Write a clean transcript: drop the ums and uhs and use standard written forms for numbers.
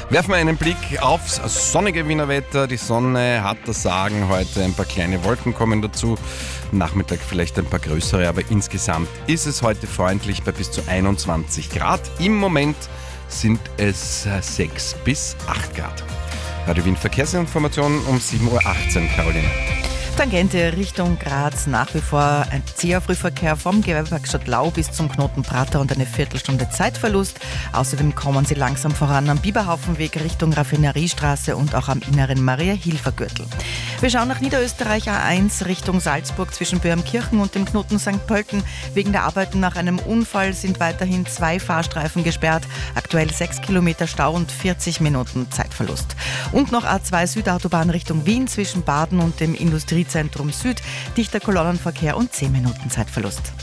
Werfen wir einen Blick aufs sonnige Wiener Wetter. Die Sonne hat das Sagen heute, ein paar kleine Wolken kommen dazu. Nachmittag vielleicht ein paar größere, aber insgesamt ist es heute freundlich bei bis zu 21 Grad. Im Moment sind es 6 bis 8 Grad. Radio Wien Verkehrsinformationen um 7.18 Uhr, Caroline. Tangente Richtung Graz, nach wie vor ein zäher Frühverkehr vom Gewerbepark Stadtlau bis zum Knoten Prater und eine Viertelstunde Zeitverlust. Außerdem kommen Sie langsam voran am Biberhaufenweg Richtung Raffineriestraße und auch am inneren Maria-Hilfer-Gürtel. Wir schauen nach Niederösterreich A1 Richtung Salzburg zwischen Böhmkirchen und dem Knoten St. Pölten. Wegen der Arbeiten nach einem Unfall sind weiterhin 2 Fahrstreifen gesperrt. Aktuell 6 Kilometer Stau und 40 Minuten Zeitverlust. Und noch A2 Südautobahn Richtung Wien zwischen Baden und dem Industriezentrum Süd. Dichter Kolonnenverkehr und 10 Minuten Zeitverlust.